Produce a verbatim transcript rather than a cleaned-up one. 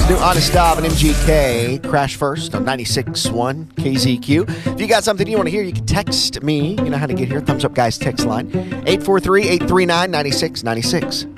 New Honest Dog and M G K. Crash First on ninety-six point one K Z Q. If you got something you want to hear, you can text me. You know how to get here. Thumbs Up Guys text line. eight four three, eight three nine, nine six nine six.